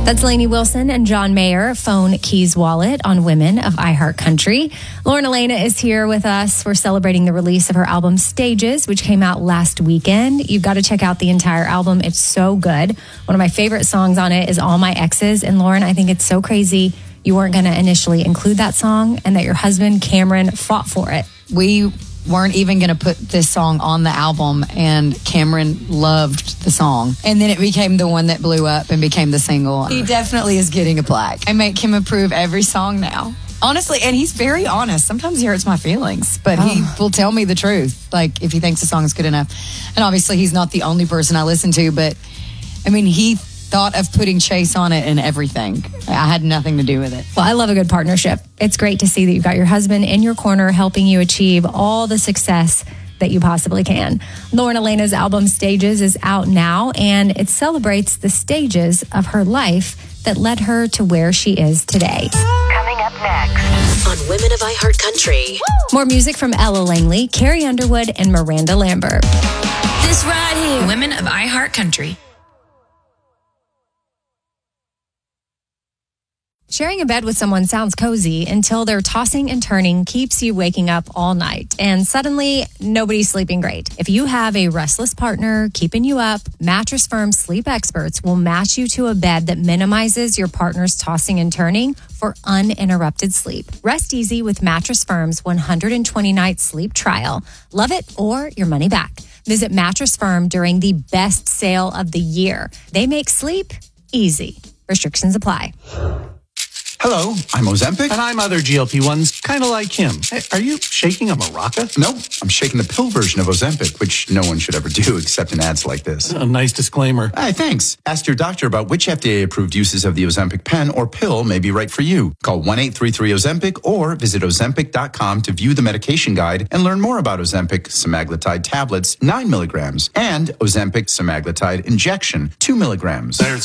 That's Lainey Wilson and John Mayer, Phone Keys Wallet on Women of iHeartCountry. Lauren Elena is here with us. We're celebrating the release of her album Stages, which came out last weekend. You've got to check out the entire album. It's so good. One of my favorite songs on it is All My Exes. And Lauren, I think it's so crazy you weren't going to initially include that song and that your husband, Cameron, fought for it. We weren't even going to put this song on the album, and Cameron loved the song. And then it became the one that blew up and became the single. He definitely is getting a plaque. I make him approve every song now. Honestly, and he's very honest. Sometimes he hurts my feelings, but he will tell me the truth, like if he thinks the song is good enough. And obviously, he's not the only person I listen to, but I mean, he thought of putting Chase on it and everything. I had nothing to do with it. Well, I love a good partnership. It's great to see that you've got your husband in your corner helping you achieve all the success that you possibly can. Lauren Elena's album Stages is out now, and it celebrates the stages of her life that led her to where she is today. Coming up next on Women of iHeartCountry. More music from Ella Langley, Carrie Underwood, and Miranda Lambert. This right here, Women of iHeartCountry. Sharing a bed with someone sounds cozy until their tossing and turning keeps you waking up all night. And suddenly, nobody's sleeping great. If you have a restless partner keeping you up, Mattress Firm's sleep experts will match you to a bed that minimizes your partner's tossing and turning for uninterrupted sleep. Rest easy with Mattress Firm's 120-night sleep trial. Love it or your money back. Visit Mattress Firm during the best sale of the year. They make sleep easy. Restrictions apply. Hello, I'm Ozempic. And I'm other GLP-1s, kind of like him. Hey, are you shaking a maraca? No, I'm shaking the pill version of Ozempic, which no one should ever do except in ads like this. A nice disclaimer. Hey, thanks. Ask your doctor about which FDA-approved uses of the Ozempic pen or pill may be right for you. Call 1-833-OZEMPIC or visit Ozempic.com to view the medication guide and learn more about Ozempic semaglutide tablets, 9 milligrams, and Ozempic semaglutide injection, 2 milligrams. There's